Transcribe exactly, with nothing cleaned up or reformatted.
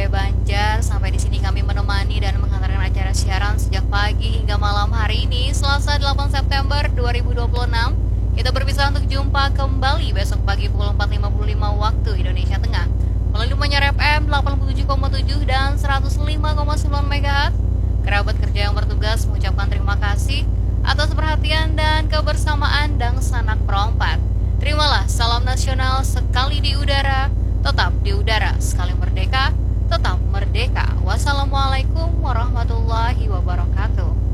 P Banjar. Sampai di sini kami menemani dan menghantarkan acara siaran sejak pagi hingga malam hari ini, Selasa delapan September dua ribu dua puluh enam. Kita berpisah untuk jumpa kembali besok pagi pukul empat lima puluh lima waktu Indonesia Tengah melalui Manyar F M delapan puluh tujuh koma tujuh dan seratus lima koma sembilan megahertz. Kerabat kerja yang bertugas mengucapkan terima kasih atas perhatian dan kebersamaan dan sanak perompat. Terimalah salam nasional sekali di udara, tetap di udara, sekali merdeka, tetap merdeka. Wassalamualaikum warahmatullahi wabarakatuh.